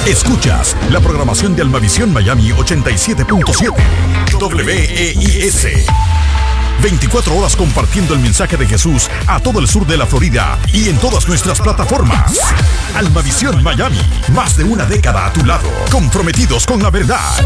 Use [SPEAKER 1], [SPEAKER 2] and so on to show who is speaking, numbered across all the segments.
[SPEAKER 1] Escuchas la programación de Almavisión Miami 87.7 WEIS. 24 horas compartiendo el mensaje de Jesús a todo el sur de la Florida y en todas nuestras plataformas. Almavisión Miami, más de una década a tu lado, comprometidos con la verdad.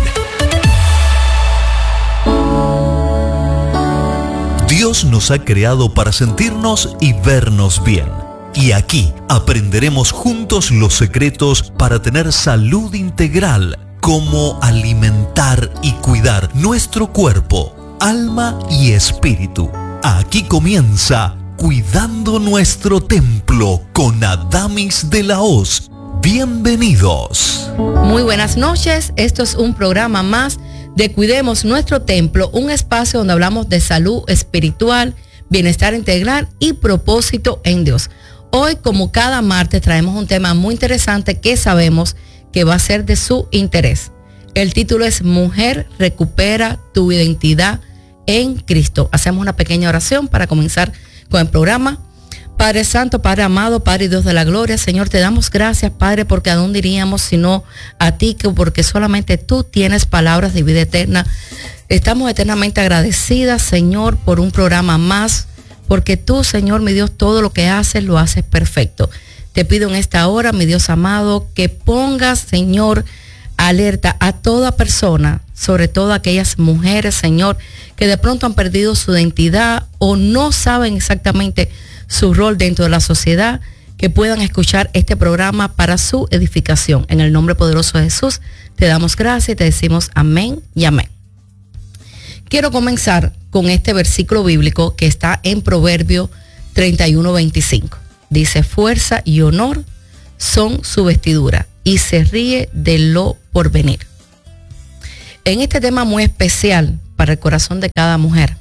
[SPEAKER 2] Dios nos ha creado para sentirnos y vernos bien. Y aquí aprenderemos juntos los secretos para tener salud integral, cómo alimentar y cuidar nuestro cuerpo, alma y espíritu. Aquí comienza Cuidando Nuestro Templo con Adamis de la Hoz. Bienvenidos.
[SPEAKER 3] Muy buenas noches. Esto es un programa más de Cuidemos Nuestro Templo, un espacio donde hablamos de salud espiritual, bienestar integral y propósito en Dios. Hoy, como cada martes, traemos un tema muy interesante que sabemos que va a ser de su interés. El título es Mujer, recupera tu identidad en Cristo. Hacemos una pequeña oración para comenzar con el programa. Padre Santo, Padre amado, Padre Dios de la gloria, Señor, te damos gracias, Padre, porque a dónde iríamos sino a ti, porque solamente tú tienes palabras de vida eterna. Estamos eternamente agradecidas, Señor, por un programa más, porque tú, Señor, mi Dios, todo lo que haces, lo haces perfecto. Te pido en esta hora, mi Dios amado, que pongas, Señor, alerta a toda persona, sobre todo a aquellas mujeres, Señor, que de pronto han perdido su identidad o no saben exactamente su rol dentro de la sociedad, que puedan escuchar este programa para su edificación. En el nombre poderoso de Jesús, te damos gracias y te decimos amén y amén. Quiero comenzar con este versículo bíblico que está en Proverbio 31:25. Dice, fuerza y honor son su vestidura y se ríe de lo porvenir. En este tema muy especial para el corazón de cada mujer,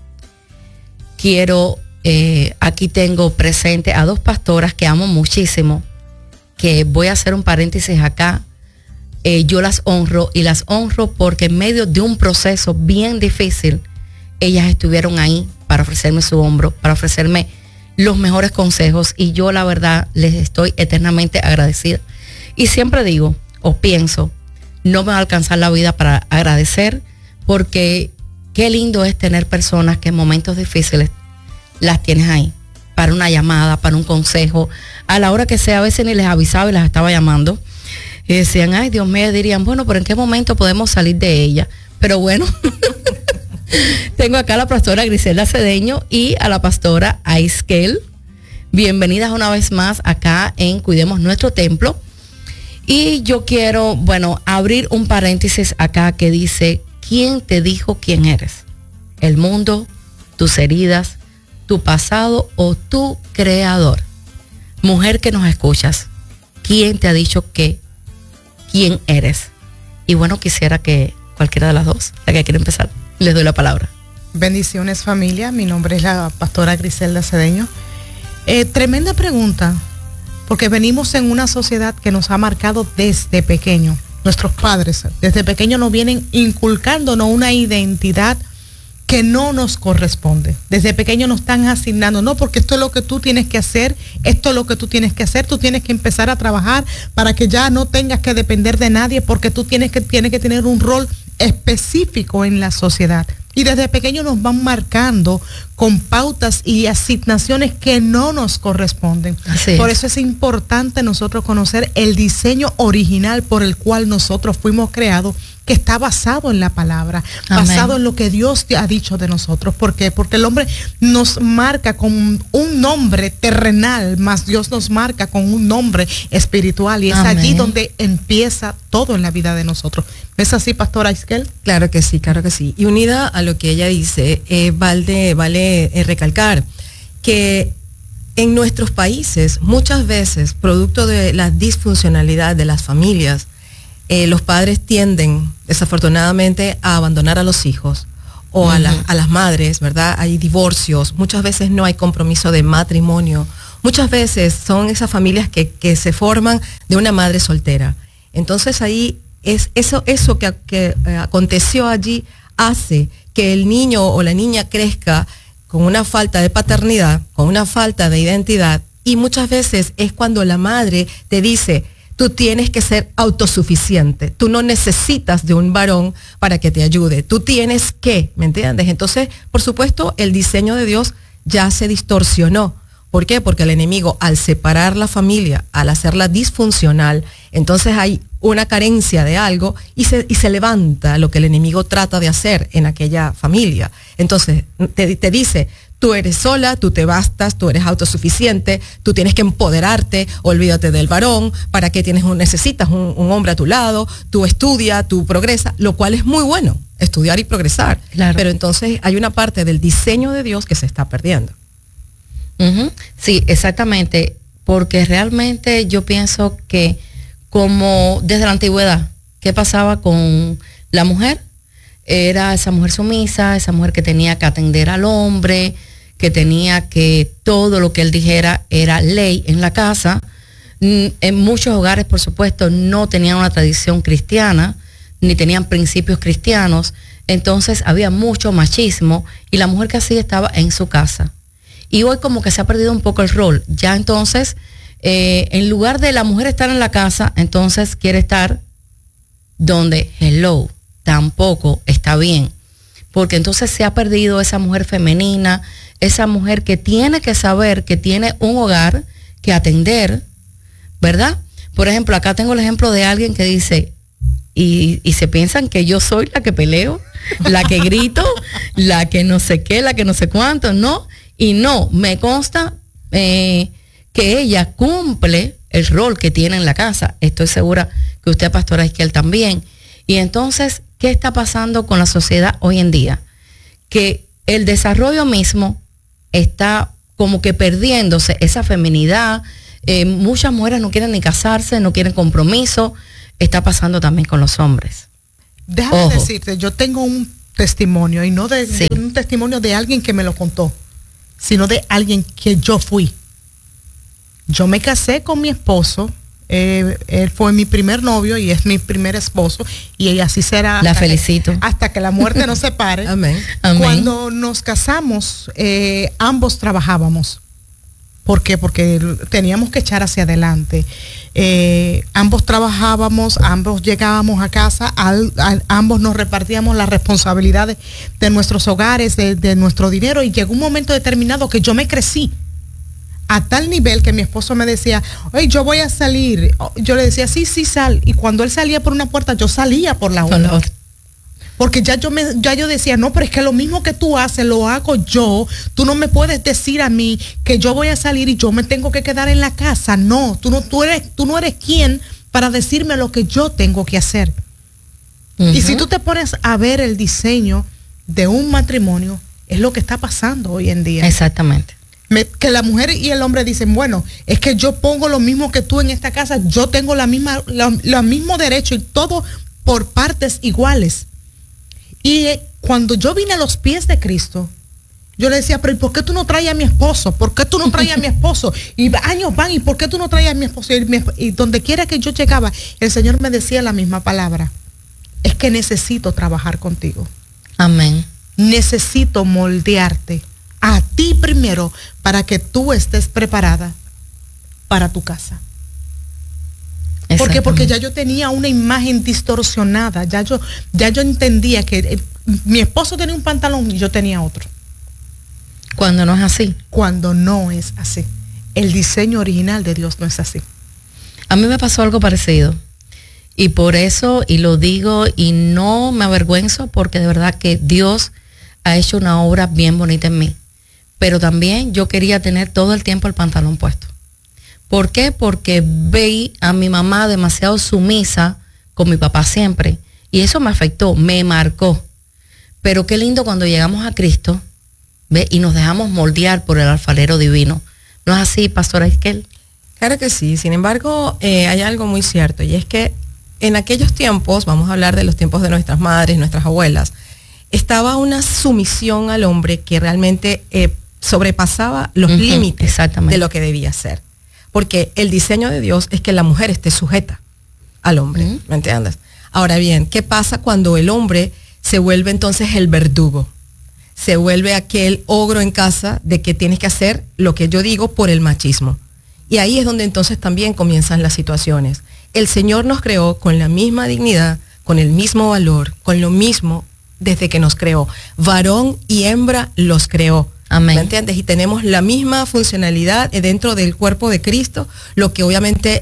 [SPEAKER 3] aquí tengo presente a dos pastoras que amo muchísimo, que voy a hacer un paréntesis acá. Yo las honro y las honro porque en medio de un proceso bien difícil, ellas estuvieron ahí para ofrecerme su hombro, para ofrecerme los mejores consejos, y yo la verdad les estoy eternamente agradecida. Y siempre digo o pienso, no me va a alcanzar la vida para agradecer, porque qué lindo es tener personas que en momentos difíciles las tienes ahí, para una llamada, para un consejo, a la hora que sea. A veces ni les avisaba y las estaba llamando. Y decían, ay, Dios mío, dirían, bueno, pero ¿en qué momento podemos salir de ella? Pero bueno, tengo acá a la pastora Griselda Cedeño y a la pastora Aiskel. Bienvenidas una vez más acá en Cuidemos Nuestro Templo. Y yo quiero, abrir un paréntesis acá que dice, ¿quién te dijo quién eres? ¿El mundo, tus heridas, tu pasado o tu creador? Mujer que nos escuchas, ¿quién te ha dicho quién eres? Y quisiera que cualquiera de las dos, la que quiera empezar, les doy la palabra.
[SPEAKER 4] Bendiciones, familia. Mi nombre es la pastora Griselda Cedeño. Tremenda pregunta, porque venimos en una sociedad que nos ha marcado desde pequeño. Nuestros padres desde pequeños nos vienen inculcándonos una identidad que no nos corresponde. Desde pequeño nos están asignando, no, porque esto es lo que tú tienes que hacer, esto es lo que tú tienes que hacer, tú tienes que empezar a trabajar para que ya no tengas que depender de nadie, porque tú tienes que tener un rol específico en la sociedad. Y desde pequeño nos van marcando con pautas y asignaciones que no nos corresponden. Por eso es importante nosotros conocer el diseño original por el cual nosotros fuimos creados, que está basado en la palabra, basado en lo que Dios ha dicho de nosotros. ¿Por qué? Porque el hombre nos marca con un nombre terrenal, más Dios nos marca con un nombre espiritual, y es allí donde empieza todo en la vida de nosotros. ¿Es así, pastora Aiskel?
[SPEAKER 5] Claro que sí, claro que sí. Y unida a lo que ella dice, vale recalcar que en nuestros países, muchas veces, producto de la disfuncionalidad de las familias, los padres tienden, desafortunadamente, a abandonar a los hijos o a las madres, ¿verdad? Hay divorcios, muchas veces no hay compromiso de matrimonio, muchas veces son esas familias que se forman de una madre soltera. Entonces ahí es eso que aconteció allí hace que el niño o la niña crezca con una falta de paternidad, con una falta de identidad, y muchas veces es cuando la madre te dice, Tú tienes que ser autosuficiente. Tú no necesitas de un varón para que te ayude. Tú tienes que, ¿me entiendes? Entonces, por supuesto, el diseño de Dios ya se distorsionó. ¿Por qué? Porque el enemigo, al separar la familia, al hacerla disfuncional, entonces hay una carencia de algo y se levanta lo que el enemigo trata de hacer en aquella familia. Entonces, te dice, tú eres sola, tú te bastas, tú eres autosuficiente, tú tienes que empoderarte, olvídate del varón, ¿para qué necesitas un hombre a tu lado? Tú estudia, tú progresa, lo cual es muy bueno, estudiar y progresar.
[SPEAKER 3] Claro.
[SPEAKER 5] Pero entonces hay una parte del diseño de Dios que se está perdiendo.
[SPEAKER 3] Uh-huh. Sí, exactamente, porque realmente yo pienso que como desde la antigüedad, ¿qué pasaba con la mujer? Era esa mujer sumisa, esa mujer que tenía que atender al hombre, que tenía que todo lo que él dijera era ley en la casa. En muchos hogares, por supuesto, no tenían una tradición cristiana, ni tenían principios cristianos, entonces había mucho machismo y la mujer que hacía estaba en su casa. Y hoy como que se ha perdido un poco el rol. Ya entonces, en lugar de la mujer estar en la casa, entonces quiere estar donde, hello, tampoco está bien. Porque entonces se ha perdido esa mujer femenina, esa mujer que tiene que saber que tiene un hogar que atender, ¿verdad? Por ejemplo, acá tengo el ejemplo de alguien que dice, y se piensan que yo soy la que peleo, la que grito, la que no sé qué, la que no sé cuánto, ¿no? Y no, me consta que ella cumple el rol que tiene en la casa. Estoy segura que usted, pastora Isquiel, también. Y entonces, ¿qué está pasando con la sociedad hoy en día? Que el desarrollo mismo está como que perdiéndose esa feminidad. Muchas mujeres no quieren ni casarse, no quieren compromiso. Está pasando también con los hombres.
[SPEAKER 4] Déjame decirte, yo tengo un testimonio, y no de un testimonio de alguien que me lo contó, sino de alguien que yo fui. Yo me casé con mi esposo, él fue mi primer novio y es mi primer esposo, y así será.
[SPEAKER 3] La felicito.
[SPEAKER 4] Hasta que la muerte nos separe.
[SPEAKER 5] Amén.
[SPEAKER 4] Cuando nos casamos, ambos trabajábamos. ¿Por qué? Porque teníamos que echar hacia adelante. Ambos trabajábamos, ambos llegábamos a casa, ambos nos repartíamos las responsabilidades de nuestros hogares, de nuestro dinero, y llegó un momento determinado que yo me crecí a tal nivel que mi esposo me decía, oye, yo voy a salir. Yo le decía, sí, sal. Y cuando él salía por una puerta, yo salía por la otra. Porque ya yo decía, no, pero es que lo mismo que tú haces, lo hago yo. Tú no me puedes decir a mí que yo voy a salir y yo me tengo que quedar en la casa. No, tú no eres quien para decirme lo que yo tengo que hacer. Uh-huh. Y si tú te pones a ver el diseño de un matrimonio, es lo que está pasando hoy en día.
[SPEAKER 3] Exactamente.
[SPEAKER 4] Que la mujer y el hombre dicen, bueno, es que yo pongo lo mismo que tú en esta casa, yo tengo los mismos derechos y todo por partes iguales. Y cuando yo vine a los pies de Cristo, yo le decía, pero ¿y por qué tú no traes a mi esposo? ¿Por qué tú no traes a mi esposo? Y años van, ¿y por qué tú no traes a mi esposo? Y donde quiera que yo llegaba, el Señor me decía la misma palabra. Es que necesito trabajar contigo.
[SPEAKER 3] Amén.
[SPEAKER 4] Necesito moldearte a ti primero para que tú estés preparada para tu casa. Porque ya yo tenía una imagen distorsionada, ya yo entendía que mi esposo tenía un pantalón y yo tenía otro.
[SPEAKER 3] Cuando no es así.
[SPEAKER 4] Cuando no es así. El diseño original de Dios no es así.
[SPEAKER 3] A mí me pasó algo parecido. Y por eso, y lo digo, y no me avergüenzo, porque de verdad que Dios ha hecho una obra bien bonita en mí. Pero también yo quería tener todo el tiempo el pantalón puesto. ¿Por qué? Porque veí a mi mamá demasiado sumisa con mi papá siempre. Y eso me afectó, me marcó. Pero qué lindo cuando llegamos a Cristo, ¿ve? Y nos dejamos moldear por el alfarero divino. ¿No es así, pastora Isquiel?
[SPEAKER 5] Claro que sí. Sin embargo, hay algo muy cierto, y es que en aquellos tiempos, vamos a hablar de los tiempos de nuestras madres, nuestras abuelas, estaba una sumisión al hombre que realmente sobrepasaba los límites de lo que debía ser. Porque el diseño de Dios es que la mujer esté sujeta al hombre, ¿me entiendes? Ahora bien, ¿qué pasa cuando el hombre se vuelve entonces el verdugo? Se vuelve aquel ogro en casa de que tienes que hacer lo que yo digo por el machismo. Y ahí es donde entonces también comienzan las situaciones. el Señor nos creó con la misma dignidad, con el mismo valor, con lo mismo desde que nos creó. Varón y hembra los creó.
[SPEAKER 3] Amén.
[SPEAKER 5] ¿Me entiendes? Y tenemos la misma funcionalidad dentro del cuerpo de Cristo, lo que obviamente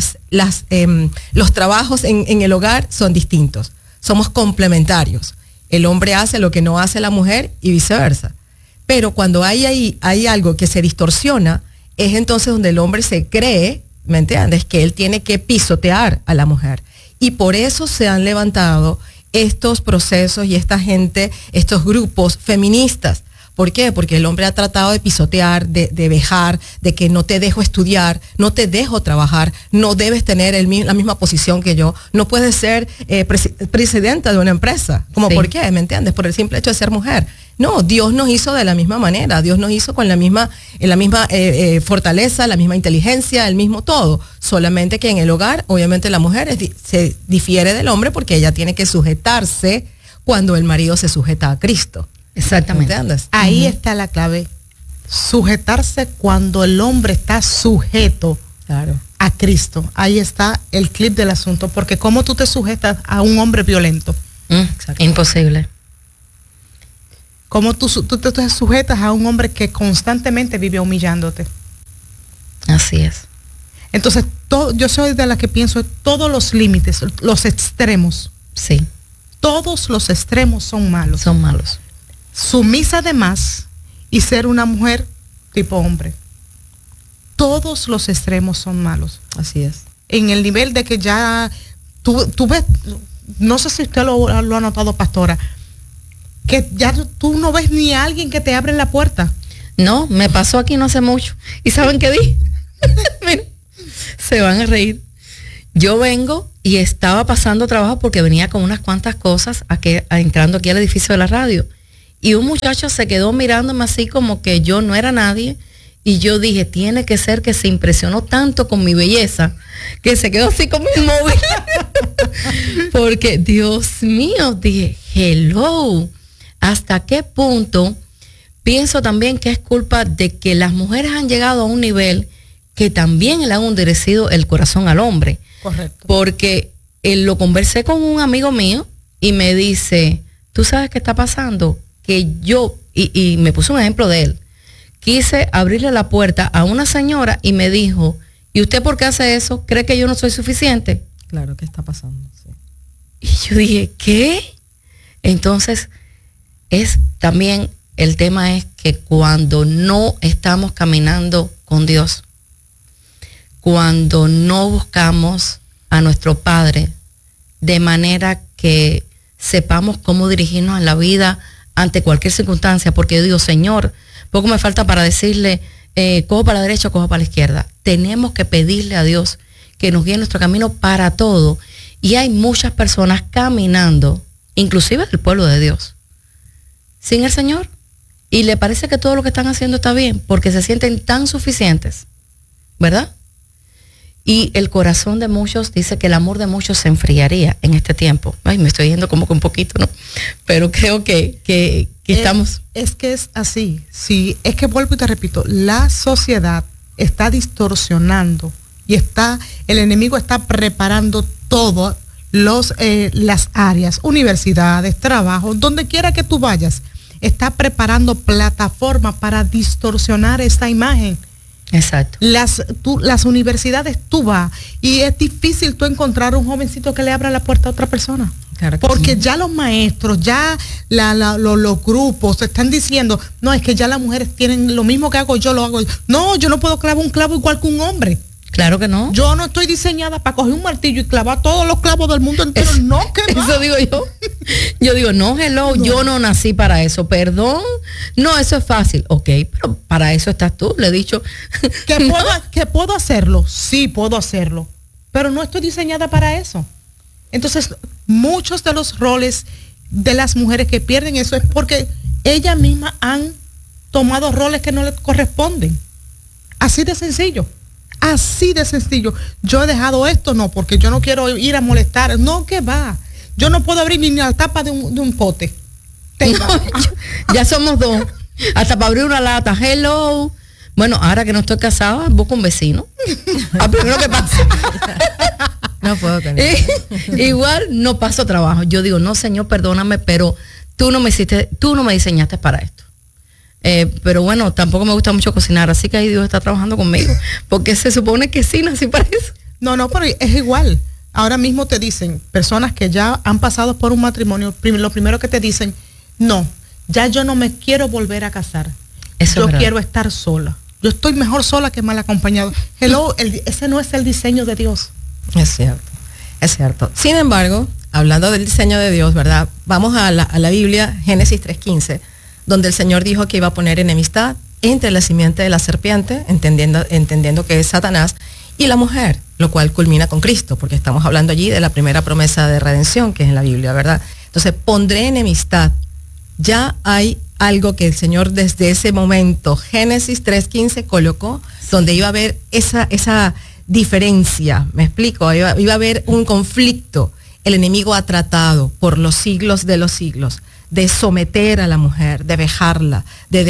[SPEAKER 5] los trabajos en el hogar son distintos. Somos complementarios. El hombre hace lo que no hace la mujer y viceversa. Pero cuando hay algo que se distorsiona, es entonces donde el hombre se cree, ¿me entiendes?, que él tiene que pisotear a la mujer. Y por eso se han levantado estos procesos y esta gente, estos grupos feministas. ¿Por qué? Porque el hombre ha tratado de pisotear, de vejar, de que no te dejo estudiar, no te dejo trabajar, no debes tener la misma posición que yo, no puedes ser presidenta de una empresa. ¿Cómo
[SPEAKER 3] Sí.
[SPEAKER 5] por qué? ¿Me entiendes? Por el simple hecho de ser mujer. No, Dios nos hizo de la misma manera, Dios nos hizo con la misma fortaleza, la misma inteligencia, el mismo todo. Solamente que en el hogar, obviamente la mujer se difiere del hombre porque ella tiene que sujetarse cuando el marido se sujeta a Cristo.
[SPEAKER 3] Exactamente.
[SPEAKER 5] ¿Entiendes?
[SPEAKER 4] Ahí está la clave. Sujetarse cuando el hombre está sujeto
[SPEAKER 5] Claro.
[SPEAKER 4] a Cristo. Ahí está el clip del asunto. Porque ¿cómo tú te sujetas a un hombre violento?
[SPEAKER 3] Imposible.
[SPEAKER 4] ¿Cómo tú te sujetas a un hombre que constantemente vive humillándote?
[SPEAKER 3] Así es.
[SPEAKER 4] Entonces, yo soy de la que pienso todos los límites, los extremos.
[SPEAKER 3] Sí,
[SPEAKER 4] Todos los extremos son malos.
[SPEAKER 3] son malos.
[SPEAKER 4] Sumisa de más y ser una mujer tipo hombre. Todos los extremos son malos.
[SPEAKER 5] Así es.
[SPEAKER 4] En el nivel de que ya tú ves, no sé si usted lo ha notado, pastora, que ya tú no ves ni a alguien que te abre la puerta.
[SPEAKER 3] No, me pasó aquí no hace mucho. ¿Y saben qué di? Miren, se van a reír. Yo vengo y estaba pasando trabajo porque venía con unas cuantas cosas entrando aquí al edificio de la radio. Y un muchacho se quedó mirándome así como que yo no era nadie. Y yo dije, tiene que ser que se impresionó tanto con mi belleza que se quedó así como inmóvil. Porque, Dios mío, dije, hello. ¿Hasta qué punto? Pienso también que es culpa de que las mujeres han llegado a un nivel que también le han endurecido el corazón al hombre.
[SPEAKER 4] Correcto.
[SPEAKER 3] Porque lo conversé con un amigo mío y me dice, ¿tú sabes qué está pasando? Que yo, y me puso un ejemplo de él, quise abrirle la puerta a una señora y me dijo, ¿y usted por qué hace eso? ¿Cree que yo no soy suficiente?
[SPEAKER 5] Claro, ¿qué está pasando? Sí.
[SPEAKER 3] Y yo dije, ¿qué? Entonces, también el tema es que cuando no estamos caminando con Dios, cuando no buscamos a nuestro Padre de manera que sepamos cómo dirigirnos en la vida ante cualquier circunstancia, porque yo digo, Señor, poco me falta para decirle, cojo para la derecha, cojo para la izquierda. Tenemos que pedirle a Dios que nos guíe en nuestro camino para todo. Y hay muchas personas caminando, inclusive del pueblo de Dios, sin el Señor. Y le parece que todo lo que están haciendo está bien, porque se sienten tan suficientes, ¿verdad? Y el corazón de muchos dice que el amor de muchos se enfriaría en este tiempo. Ay, me estoy yendo como que un poquito, ¿no? Pero creo que estamos...
[SPEAKER 4] Es que es así. Sí, es que vuelvo y te repito, la sociedad está distorsionando y el enemigo está preparando todas las áreas, universidades, trabajo, donde quiera que tú vayas, está preparando plataformas para distorsionar esta imagen.
[SPEAKER 3] Exacto.
[SPEAKER 4] Las universidades tú vas y es difícil tú encontrar un jovencito que le abra la puerta a otra persona.
[SPEAKER 5] Claro que
[SPEAKER 4] Porque
[SPEAKER 5] sí.
[SPEAKER 4] ya los maestros, ya los grupos están diciendo, no, es que ya las mujeres tienen lo mismo que hago yo, lo hago yo. No, yo no puedo clavar un clavo igual que un hombre.
[SPEAKER 3] Claro que no.
[SPEAKER 4] Yo no estoy diseñada para coger un martillo y clavar todos los clavos del mundo entero. No, que va.
[SPEAKER 3] Eso digo yo. Yo digo, no, hello,
[SPEAKER 4] No.
[SPEAKER 3] yo no nací para eso, perdón. No, eso es fácil. Ok, pero para eso estás tú, le he dicho.
[SPEAKER 4] ¿Que puedo hacerlo? Sí, puedo hacerlo. Pero no estoy diseñada para eso. Entonces, muchos de los roles de las mujeres que pierden eso es porque ellas mismas han tomado roles que no les corresponden. Así de sencillo. Así de sencillo. Yo he dejado esto, no, porque yo no quiero ir a molestar. No, que va. Yo no puedo abrir ni la tapa de un pote. Tenga.
[SPEAKER 3] Ya somos dos. Hasta para abrir una lata. Hello. Bueno, ahora que no estoy casada, busco un vecino. A primero que pase.
[SPEAKER 5] No puedo con eso.
[SPEAKER 3] Igual no paso trabajo. Yo digo, no, Señor, perdóname, pero tú no me diseñaste para esto. Pero bueno, tampoco me gusta mucho cocinar, así que ahí Dios está trabajando conmigo, porque se supone que sí nací para eso.
[SPEAKER 4] No, pero es igual. Ahora mismo te dicen, personas que ya han pasado por un matrimonio, lo primero que te dicen, no, ya yo no me quiero volver a casar. Yo quiero estar sola. Yo estoy mejor sola que mal acompañado. Hello, ese no es el diseño de Dios.
[SPEAKER 5] Es cierto, es cierto. Sin embargo, hablando del diseño de Dios, ¿verdad? Vamos a la Biblia, Génesis 3:15, donde el Señor dijo que iba a poner enemistad entre la simiente de la serpiente, entendiendo que es Satanás, y la mujer, lo cual culmina con Cristo, porque estamos hablando allí de la primera promesa de redención que es en la Biblia, ¿verdad? Entonces, pondré enemistad. Ya hay algo que el Señor desde ese momento, Génesis 3:15, colocó, donde iba a haber esa diferencia, ¿me explico? Iba a haber un conflicto. El enemigo ha tratado por los siglos de los siglos de someter a la mujer, de dejarla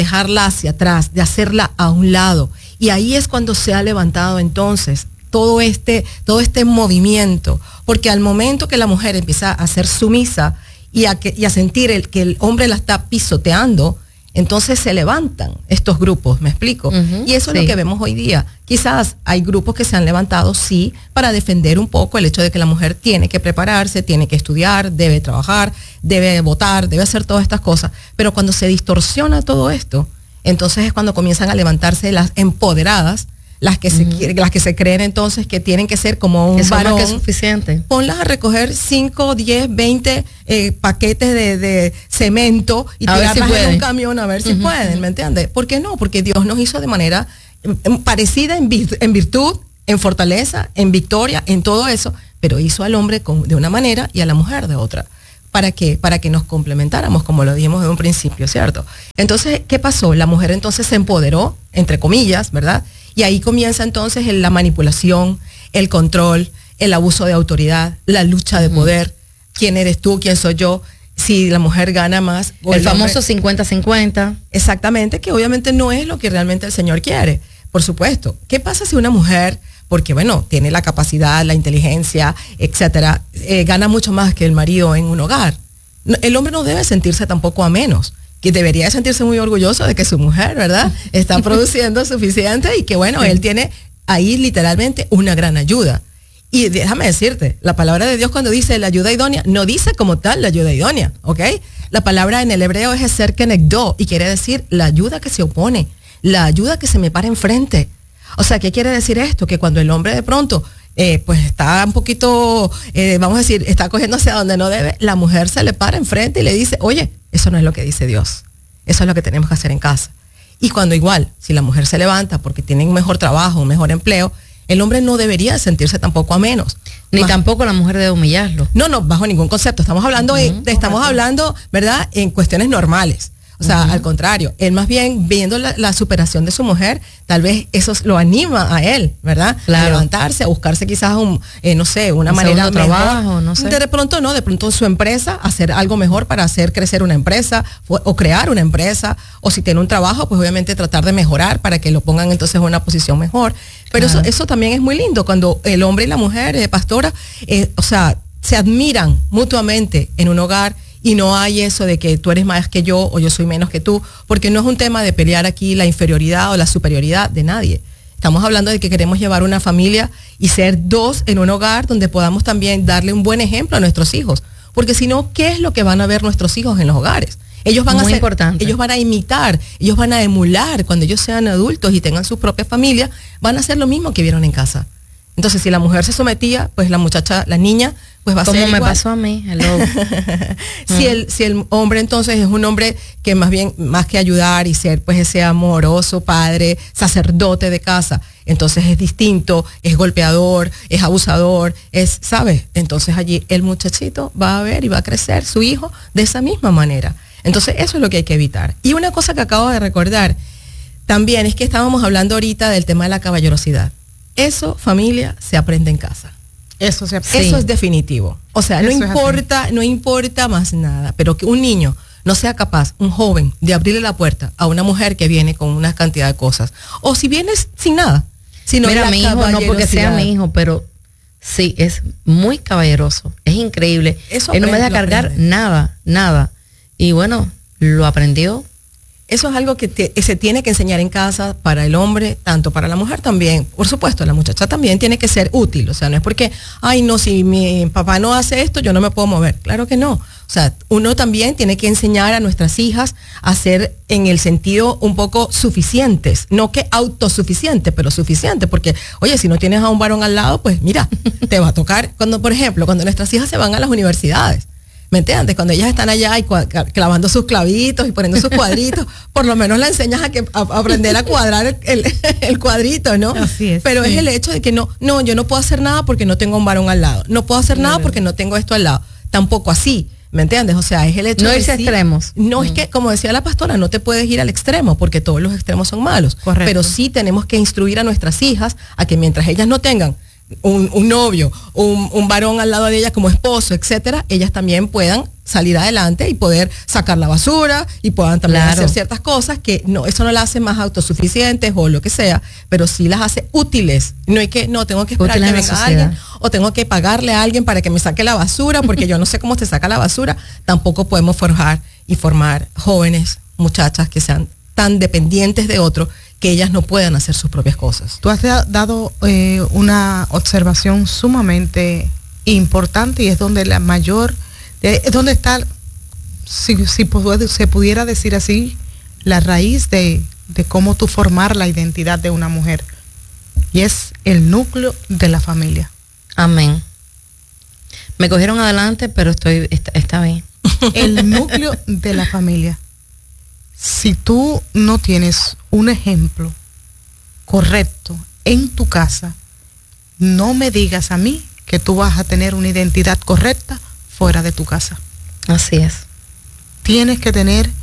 [SPEAKER 5] hacia atrás, de hacerla a un lado. Y ahí es cuando se ha levantado entonces todo este movimiento, porque al momento que la mujer empieza a ser sumisa y a sentir que el hombre la está pisoteando, entonces se levantan estos grupos, ¿me explico? Y eso es lo que vemos hoy día. Quizás hay grupos que se han levantado, sí, para defender un poco el hecho de que la mujer tiene que prepararse, tiene que estudiar, debe trabajar, debe votar, debe hacer todas estas cosas. Pero cuando se distorsiona todo esto, entonces es cuando comienzan a levantarse las empoderadas, las que se creen entonces que tienen que ser como un varón.
[SPEAKER 3] Que es suficiente.
[SPEAKER 5] Ponlas a recoger 5, 10, 20 paquetes de cemento y tirarlas en un camión a ver si pueden, ¿me entiendes? ¿Por qué no? Porque Dios nos hizo de manera parecida en virtud, en fortaleza, en victoria, en todo eso, pero hizo al hombre de una manera y a la mujer de otra. ¿Para qué? Para que nos complementáramos, como lo dijimos en un principio, ¿cierto? Entonces, ¿qué pasó? La mujer entonces se empoderó, entre comillas, ¿verdad? Y ahí comienza entonces la manipulación, el control, el abuso de autoridad, la lucha de poder. ¿Quién eres tú? ¿Quién soy yo? Si la mujer gana más.
[SPEAKER 3] El famoso 50-50.
[SPEAKER 5] Exactamente, que obviamente no es lo que realmente el Señor quiere, por supuesto. ¿Qué pasa si una mujer, porque bueno, tiene la capacidad, la inteligencia, etcétera, gana mucho más que el marido en un hogar? El hombre no debe sentirse tampoco a menos, que debería sentirse muy orgulloso de que su mujer, ¿verdad?, está produciendo suficiente y que bueno, él tiene ahí literalmente una gran ayuda. Y déjame decirte, la palabra de Dios cuando dice la ayuda idónea, no dice como tal la ayuda idónea, ¿ok? La palabra en el hebreo es eser kenegdo y quiere decir la ayuda que se opone, la ayuda que se me para enfrente. O sea, ¿qué quiere decir esto? Que cuando el hombre de pronto pues está un poquito, vamos a decir, está cogiendo hacia donde no debe, la mujer se le para enfrente y le dice, oye, eso no es lo que dice Dios, eso es lo que tenemos que hacer en casa. Y cuando igual, si la mujer se levanta porque tiene un mejor trabajo, un mejor empleo, el hombre no debería sentirse tampoco a menos.
[SPEAKER 3] Ni tampoco la mujer debe humillarlo.
[SPEAKER 5] No, bajo ningún concepto. Estamos hablando, hablando, ¿verdad?, en cuestiones normales. O sea, al contrario, él más bien viendo la superación de su mujer, tal vez eso lo anima a él, ¿verdad?
[SPEAKER 3] Claro.
[SPEAKER 5] A levantarse, a buscarse quizás una manera de
[SPEAKER 3] trabajo, no sé.
[SPEAKER 5] De pronto su empresa, hacer algo mejor para hacer crecer una empresa o crear una empresa, o si tiene un trabajo, pues obviamente tratar de mejorar para que lo pongan entonces en una posición mejor. Pero claro, eso también es muy lindo cuando el hombre y la mujer, pastora, o sea, se admiran mutuamente en un hogar. Y no hay eso de que tú eres más que yo o yo soy menos que tú, porque no es un tema de pelear aquí la inferioridad o la superioridad de nadie. Estamos hablando de que queremos llevar una familia y ser dos en un hogar donde podamos también darle un buen ejemplo a nuestros hijos. Porque si no, ¿qué es lo que van a ver nuestros hijos en los hogares? Ellos van ellos van a imitar, ellos van a emular cuando ellos sean adultos y tengan sus propias familias, van a hacer lo mismo que vieron en casa. Entonces, si la mujer se sometía, pues la niña, pues va a ser igual.
[SPEAKER 3] Como me pasó a mí, hello.
[SPEAKER 5] Si el hombre entonces es un hombre que más que ayudar y ser pues ese amoroso padre, sacerdote de casa, entonces es distinto, es golpeador, es abusador, ¿sabes? Entonces allí el muchachito va a ver y va a crecer su hijo de esa misma manera. Entonces eso es lo que hay que evitar. Y una cosa que acabo de recordar también es que estábamos hablando ahorita del tema de la caballerosidad. Eso, familia, se aprende en casa. Eso es definitivo. O sea, no importa más nada, pero que un niño no sea capaz, un joven, de abrirle la puerta a una mujer que viene con una cantidad de cosas. O si vienes sin nada. Sino
[SPEAKER 3] mira, mi hijo, no porque sea mi hijo, pero Sí, es muy caballeroso, es increíble.
[SPEAKER 5] Eso
[SPEAKER 3] Él no me deja
[SPEAKER 5] lo
[SPEAKER 3] cargar
[SPEAKER 5] aprende.
[SPEAKER 3] nada. Y bueno, lo aprendió.
[SPEAKER 5] Eso es algo que se tiene que enseñar en casa para el hombre, tanto para la mujer también. Por supuesto, la muchacha también tiene que ser útil. O sea, no es porque, ay, no, si mi papá no hace esto, yo no me puedo mover. Claro que no. O sea, uno también tiene que enseñar a nuestras hijas a ser en el sentido un poco suficientes. No que autosuficiente, pero suficiente. Porque, oye, si no tienes a un varón al lado, pues mira, te va a tocar. Cuando, por ejemplo, cuando nuestras hijas se van a las universidades, ¿me entiendes? Cuando ellas están allá y clavando sus clavitos y poniendo sus cuadritos, por lo menos la enseñas a aprender a cuadrar el cuadrito, ¿no?
[SPEAKER 4] Así es.
[SPEAKER 5] Pero
[SPEAKER 4] sí.
[SPEAKER 5] es el hecho de que no, yo no puedo hacer nada porque no tengo un varón al lado. No puedo hacer nada porque no tengo esto al lado. Tampoco así, ¿me entiendes? O sea, es el hecho
[SPEAKER 3] No
[SPEAKER 5] de
[SPEAKER 3] irse a
[SPEAKER 5] sí,
[SPEAKER 3] extremos.
[SPEAKER 5] No es que, como decía la pastora, no te puedes ir al extremo porque todos los extremos son malos.
[SPEAKER 4] Correcto.
[SPEAKER 5] Pero sí tenemos que instruir a nuestras hijas a que mientras ellas no tengan un novio, un varón al lado de ellas como esposo, etcétera, ellas también puedan salir adelante y poder sacar la basura y puedan también
[SPEAKER 3] Claro.
[SPEAKER 5] hacer ciertas cosas que no, eso no las hace más autosuficientes o lo que sea, pero sí las hace útiles. No hay que, no, tengo que esperar
[SPEAKER 3] Útiles
[SPEAKER 5] que
[SPEAKER 3] en la
[SPEAKER 5] venga
[SPEAKER 3] sociedad.
[SPEAKER 5] alguien o tengo que pagarle a alguien para que me saque la basura porque yo no sé cómo se saca la basura. Tampoco podemos forjar y formar jóvenes, muchachas que sean tan dependientes de otro que ellas no puedan hacer sus propias cosas.
[SPEAKER 4] Tú has dado una observación sumamente importante y es donde la mayor, es donde está, si se pudiera decir así, la raíz de cómo tú formar la identidad de una mujer. Y es el núcleo de la familia.
[SPEAKER 3] Amén. Me cogieron adelante, pero está bien.
[SPEAKER 4] El núcleo de la familia. Si tú no tienes un ejemplo correcto en tu casa, no me digas a mí que tú vas a tener una identidad correcta fuera de tu casa.
[SPEAKER 3] Así es.
[SPEAKER 4] Tienes que tener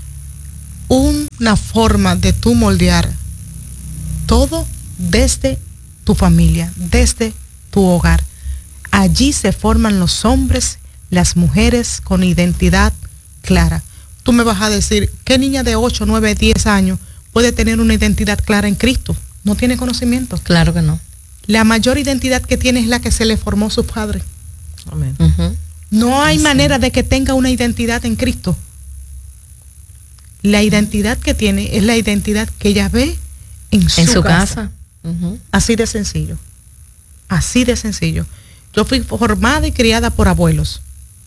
[SPEAKER 4] una forma de tú moldear todo desde tu familia, desde tu hogar. Allí se forman los hombres, las mujeres con identidad clara. Tú me vas a decir, ¿qué niña de 8, 9, 10 años puede tener una identidad clara en Cristo? No tiene conocimiento.
[SPEAKER 3] Claro que no.
[SPEAKER 4] La mayor identidad que tiene es la que se le formó a sus padres.
[SPEAKER 5] Amén.
[SPEAKER 3] Ujú.
[SPEAKER 4] No hay manera de que tenga una identidad en Cristo. La identidad que tiene es la identidad que ella ve en su casa.
[SPEAKER 3] Ujú.
[SPEAKER 4] Así de sencillo. Así de sencillo. Yo fui formada y criada por abuelos.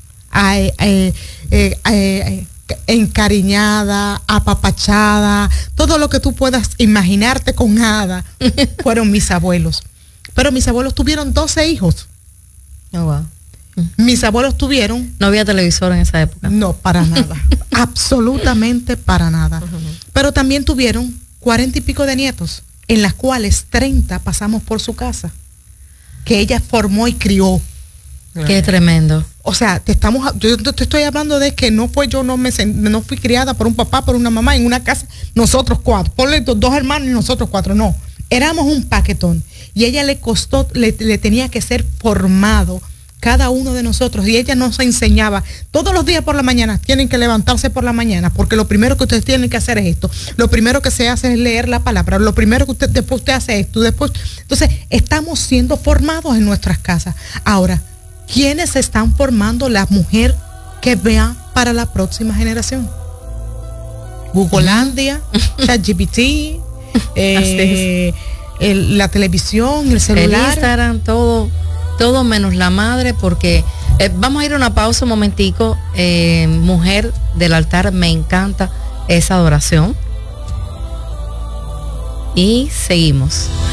[SPEAKER 4] Encariñada, apapachada, todo lo que tú puedas imaginarte con hada, fueron mis abuelos. Pero mis abuelos tuvieron 12 hijos.
[SPEAKER 5] Oh, wow.
[SPEAKER 4] Mis abuelos tuvieron,
[SPEAKER 3] No había televisor en esa época.
[SPEAKER 4] no, para nada, absolutamente para nada. Pero también tuvieron 40 y pico de nietos, en las cuales 30 pasamos por su casa, que ella formó y crió.
[SPEAKER 3] Qué tremendo.
[SPEAKER 4] O sea, yo te estoy hablando de que no fui criada por un papá, por una mamá, en una casa, nosotros 4, ponle 2 hermanos y nosotros 4, no. Éramos un paquetón. Y ella le tenía que ser formado cada uno de nosotros. Y ella nos enseñaba, todos los días por la mañana, tienen que levantarse por la mañana, porque lo primero que ustedes tienen que hacer es esto. Lo primero que se hace es leer la palabra. Lo primero que después usted hace esto. Entonces, estamos siendo formados en nuestras casas. Ahora, ¿quiénes se están formando la mujer que vea para la próxima generación? Googleandia, ChatGPT, la televisión, el
[SPEAKER 3] El
[SPEAKER 4] celular.
[SPEAKER 3] Instagram, todo menos la madre, porque vamos a ir a una pausa un momentico. Mujer del altar, me encanta esa adoración. Y seguimos.